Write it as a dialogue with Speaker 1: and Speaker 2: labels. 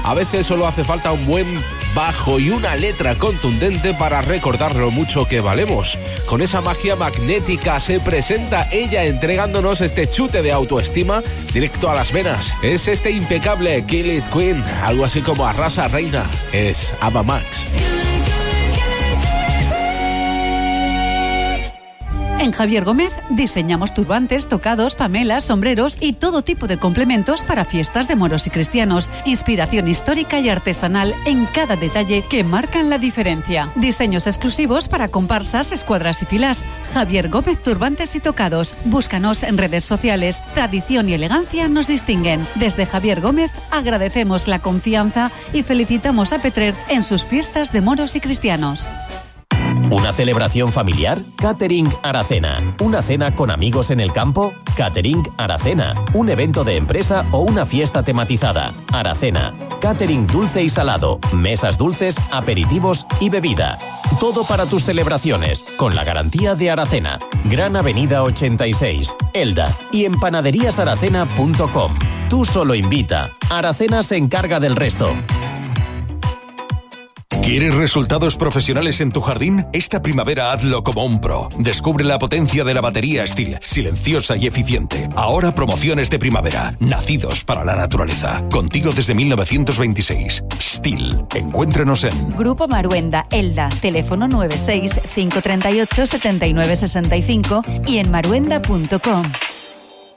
Speaker 1: A veces solo hace falta un buen bajo y una letra contundente para recordar lo mucho que valemos. Con esa magia magnética se presenta ella entregándonos este chute de autoestima directo a las venas. Es este impecable Kill It Queen, algo así como Arrasa Reina. Es Ava Max.
Speaker 2: En Javier Gómez diseñamos turbantes, tocados, pamelas, sombreros y todo tipo de complementos para fiestas de moros y cristianos. Inspiración histórica y artesanal en cada detalle que marcan la diferencia. Diseños exclusivos para comparsas, escuadras y filas. Javier Gómez Turbantes y Tocados. Búscanos en redes sociales. Tradición y elegancia nos distinguen. Desde Javier Gómez agradecemos la confianza y felicitamos a Petrer en sus fiestas de moros y cristianos.
Speaker 3: ¿Una celebración familiar? Catering Aracena. ¿Una cena con amigos en el campo? Catering Aracena. ¿Un evento de empresa o una fiesta tematizada? Aracena. Catering dulce y salado, mesas dulces, aperitivos y bebida. Todo para tus celebraciones, con la garantía de Aracena. Gran Avenida 86, Elda, y en panaderíasaracena.com. Tú solo invita. Aracena se encarga del resto.
Speaker 4: ¿Quieres resultados profesionales en tu jardín? Esta primavera hazlo como un pro. Descubre la potencia de la batería Stihl, silenciosa y eficiente. Ahora promociones de primavera, nacidos para la naturaleza. Contigo desde 1926. Stihl. Encuéntranos en
Speaker 5: Grupo Maruenda, Elda, teléfono 96 538 7965 y en maruenda.com.